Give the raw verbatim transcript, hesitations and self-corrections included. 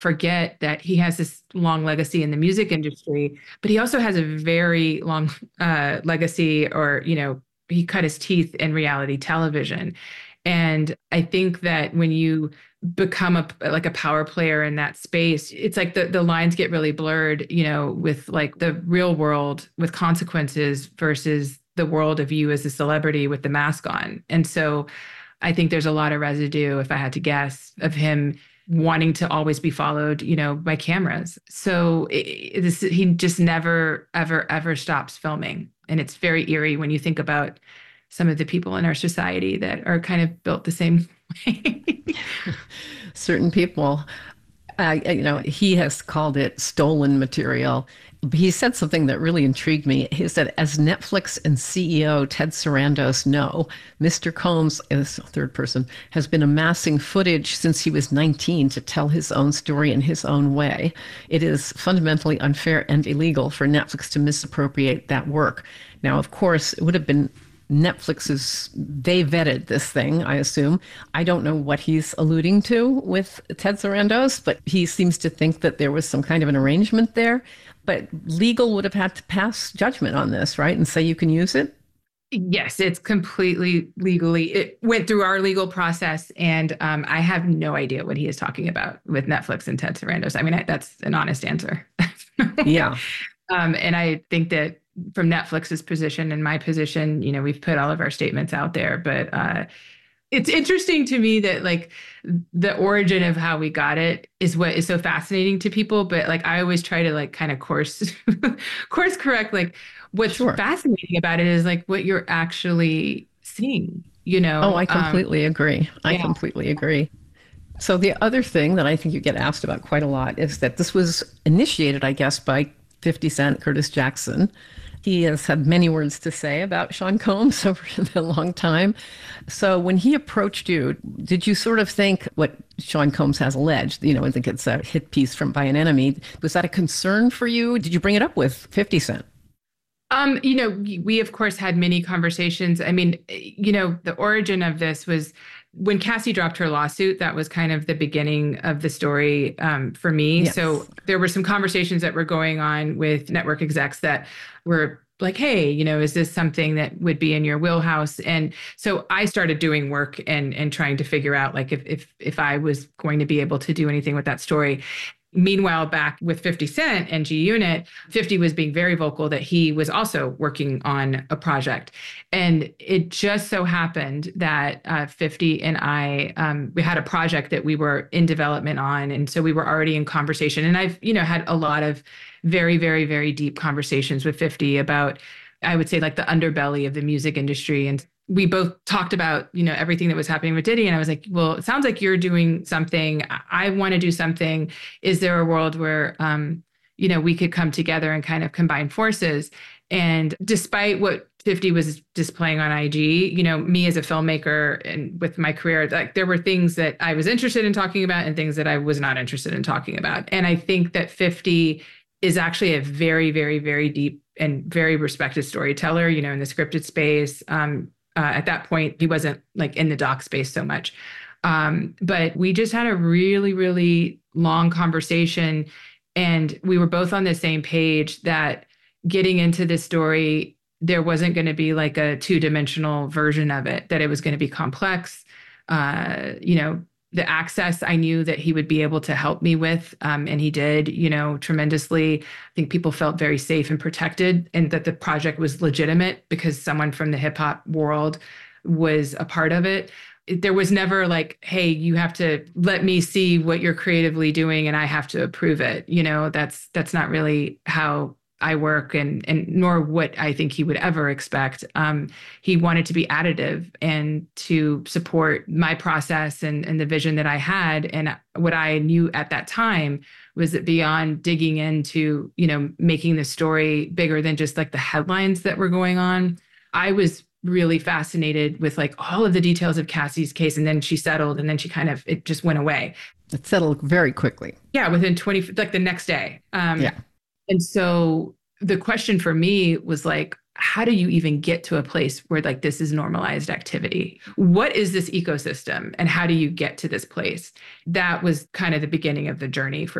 forget that he has this long legacy in the music industry, but he also has a very long uh, legacy, or, you know, he cut his teeth in reality television. And I think that when you become a like a power player in that space, it's like the, the lines get really blurred, you know, with like the real world with consequences versus the world of you as a celebrity with the mask on. And so I think there's a lot of residue, if I had to guess, of him wanting to always be followed, you know, by cameras. So it, this, he just never, ever, ever stops filming. And it's very eerie when you think about some of the people in our society that are kind of built the same way. Certain people, uh, you know, he has called it stolen material. He said something that really intrigued me. He said, as Netflix and C E O Ted Sarandos know, Mister Combs, as a third person, has been amassing footage since he was nineteen to tell his own story in his own way. It is fundamentally unfair and illegal for Netflix to misappropriate that work. Now, of course, it would have been Netflix's, they vetted this thing, I assume. I don't know what he's alluding to with Ted Sarandos, but he seems to think that there was some kind of an arrangement there. But legal would have had to pass judgment on this, right? And say you can use it? Yes, it's completely legally. It went through our legal process, and um, I have no idea what he is talking about with Netflix and Ted Sarandos. I mean, I, that's an honest answer. Yeah. Um, and I think that from Netflix's position and my position, you know, we've put all of our statements out there, but uh, it's interesting to me that like the origin of how we got it is what is so fascinating to people. But like, I always try to like kind of course, course correct, like what's Sure. fascinating about it is like what you're actually seeing, you know? Oh, I Um, completely agree. I yeah. completely agree. So the other thing that I think you get asked about quite a lot is that this was initiated, I guess, by fifty Cent, Curtis Jackson. He has had many words to say about Sean Combs over a long time. So when he approached you, did you sort of think what Sean Combs has alleged, you know, I think it's a hit piece from By an Enemy, was that a concern for you? Did you bring it up with fifty Cent? Um, you know, we, we of course had many conversations. I mean, you know, the origin of this was when Cassie dropped her lawsuit. That was kind of the beginning of the story um, for me. Yes. So there were some conversations that were going on with network execs that were like, hey, you know, is this something that would be in your wheelhouse? And so I started doing work and and trying to figure out like if if if I was going to be able to do anything with that story. Meanwhile, back with fifty Cent and G Unit, fifty was being very vocal that he was also working on a project. And it just so happened that uh, fifty and I, um, we had a project that we were in development on. And so we were already in conversation. And I've, you know, had a lot of very, very, very deep conversations with fifty about, I would say, like the underbelly of the music industry. And we both talked about, you know, everything that was happening with Diddy. And I was like, well, it sounds like you're doing something. I, I want to do something. Is there a world where, um, you know, we could come together and kind of combine forces? And despite what fifty was displaying on I G, you know, me as a filmmaker and with my career, like there were things that I was interested in talking about and things that I was not interested in talking about. And I think that fifty is actually a very, very, very deep and very respected storyteller, you know, in the scripted space. Um, Uh, at that point, he wasn't like in the doc space so much. Um, but we just had a really, really long conversation. And we were both on the same page that getting into this story, there wasn't going to be like a two dimensional version of it, that it was going to be complex. Uh, you know, the access I knew that he would be able to help me with. Um, and he did, you know, tremendously. I think people felt very safe and protected, and that the project was legitimate because someone from the hip hop world was a part of it. There was never like, hey, you have to let me see what you're creatively doing and I have to approve it. You know, that's that's not really how I work, and and nor what I think he would ever expect. Um, he wanted to be additive and to support my process and, and the vision that I had. And what I knew at that time was that beyond digging into, you know, making the story bigger than just like the headlines that were going on, I was really fascinated with like all of the details of Cassie's case. And then she settled, and then she kind of, it just went away. It settled very quickly. Yeah, within twenty, like the next day. Um, Yeah. And so the question for me was like, how do you even get to a place where like this is normalized activity? What is this ecosystem and how do you get to this place? That was kind of the beginning of the journey for